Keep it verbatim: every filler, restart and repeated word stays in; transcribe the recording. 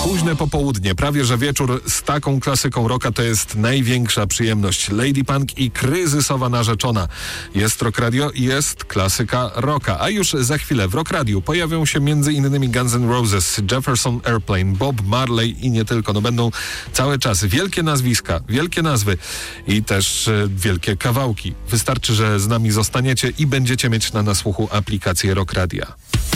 Późne popołudnie, prawie że wieczór z taką klasyką rocka to jest największa przyjemność. Lady Punk i kryzysowa narzeczona. Jest Rock Radio i jest klasyka rocka. A już za chwilę w Rock Radio pojawią się między innymi Guns N' Roses, Jefferson Airplane, Bob Marley i nie tylko. No będą cały czas wielkie nazwiska, wielkie nazwy i też e, wielkie kawałki. Wystarczy, że z nami zostaniecie i będziecie mieć na nasłuchu aplikację Rock Radia.